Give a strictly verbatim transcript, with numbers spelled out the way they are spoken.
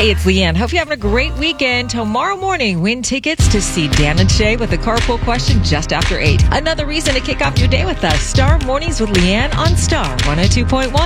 Hey, it's Leanne. Hope you're having a great weekend. Tomorrow morning, win tickets to see Dan and Shay with a carpool question just after eight. Another reason to kick off your day with us. Star Mornings with Leanne on Star one oh two point one.